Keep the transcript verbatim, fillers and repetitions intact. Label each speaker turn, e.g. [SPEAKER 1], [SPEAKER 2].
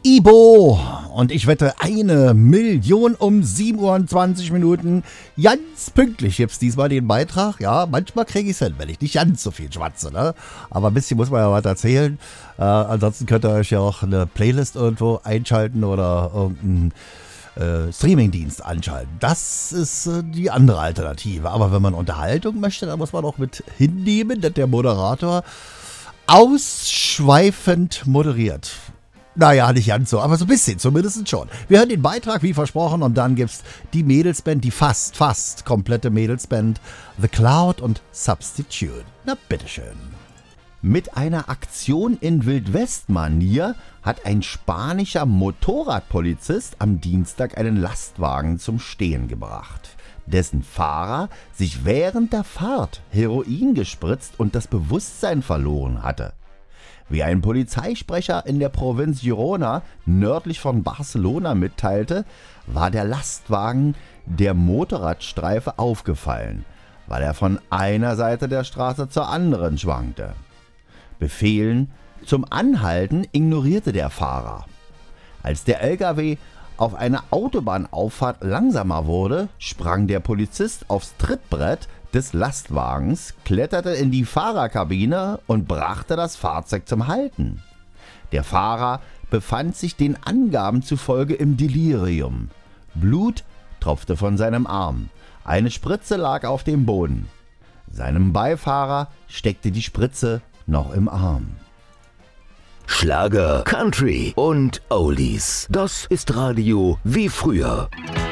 [SPEAKER 1] Ibo. Und ich wette, eine Million um sieben Uhr und zwanzig Minuten. Ganz pünktlich gibt's diesmal den Beitrag. Ja, manchmal kriege ich es hin, wenn ich nicht ganz so viel schwatze, ne? Aber ein bisschen muss man ja was erzählen. Äh, ansonsten könnt ihr euch ja auch eine Playlist irgendwo einschalten oder irgendeinen äh, Streamingdienst anschalten. Das ist äh, die andere Alternative. Aber wenn man Unterhaltung möchte, dann muss man auch mit hinnehmen, dass der Moderator ausschweifend moderiert. Naja, nicht ganz so, aber so ein bisschen zumindest schon. Wir hören den Beitrag, wie versprochen, und dann gibt's die Mädelsband, die fast, fast komplette Mädelsband The Cloud und Substitute. Na, bitteschön. Mit einer Aktion in Wildwest-Manier hat ein spanischer Motorradpolizist am Dienstag einen Lastwagen zum Stehen gebracht, dessen Fahrer sich während der Fahrt Heroin gespritzt und das Bewusstsein verloren hatte. Wie ein Polizeisprecher in der Provinz Girona nördlich von Barcelona mitteilte, war der Lastwagen der Motorradstreife aufgefallen, weil er von einer Seite der Straße zur anderen schwankte. Befehlen zum Anhalten ignorierte der Fahrer. Als der L K W auf einer Autobahnauffahrt langsamer wurde, sprang der Polizist aufs Trittbrett des Lastwagens, kletterte in die Fahrerkabine und brachte das Fahrzeug zum Halten. Der Fahrer befand sich den Angaben zufolge im Delirium. Blut tropfte von seinem Arm. Eine Spritze lag auf dem Boden. Seinem Beifahrer steckte die Spritze noch im Arm.
[SPEAKER 2] Schlager, Country und Oldies. Das ist Radio wie früher.